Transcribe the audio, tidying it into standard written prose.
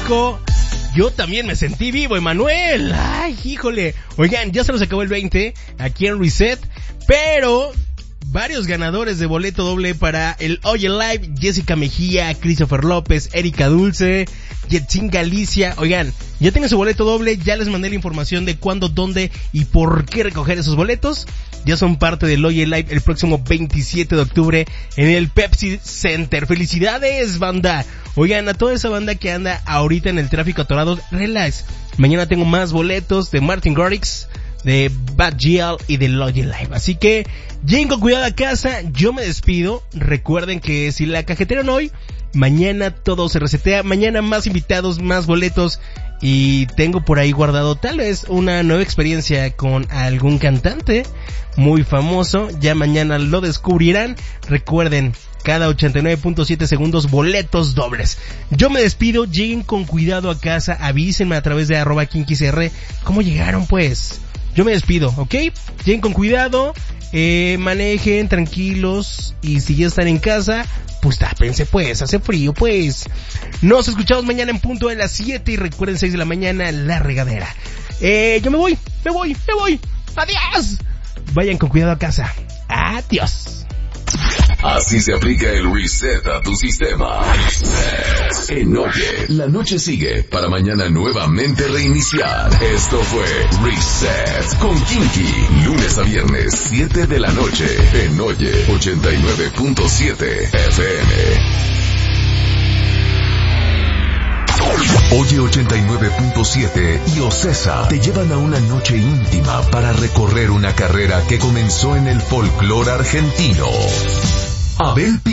México. Yo también me sentí vivo, Emanuel. Ay, híjole. Oigan, ya se nos acabó el 20 aquí en Reset, pero varios ganadores de boleto doble para el Oye Live: Jessica Mejía, Christopher López, Erika Dulce, Yetzin Galicia. Oigan, ya tienen su boleto doble, ya les mandé la información de cuándo, dónde y por qué recoger esos boletos. Ya son parte del Oye Live el próximo 27 de octubre en el Pepsi Center. ¡Felicidades, banda! Oigan, a toda esa banda que anda ahorita en el tráfico atorado, relax. Mañana tengo más boletos de Martin Garrix, de Bad GL y del Oye Live. Así que lleguen con cuidado a casa. Yo me despido. Recuerden que si la cajetearon hoy, mañana todo se resetea. Mañana más invitados, más boletos. Y tengo por ahí guardado tal vez una nueva experiencia con algún cantante muy famoso. Ya mañana lo descubrirán. Recuerden, cada 89.7 segundos boletos dobles. Yo me despido. Lleguen con cuidado a casa. Avísenme a través de @KinkyCR cómo llegaron, pues. Yo me despido, ¿ok? Lleguen con cuidado, manejen tranquilos, y si ya están en casa, pues tápense, pues, hace frío, pues. Nos escuchamos mañana en punto de las 7 y recuerden 6 de la mañana, La Regadera. Yo me voy. ¡Adiós! Vayan con cuidado a casa. ¡Adiós! Así se aplica el reset a tu sistema. En Oye, la noche sigue para mañana nuevamente reiniciar. Esto fue Reset con Kinky. Lunes a viernes, 7 de la noche. En Oye, 89.7 FM. Oye 89.7 y Ocesa te llevan a una noche íntima para recorrer una carrera que comenzó en el folclore argentino. Abel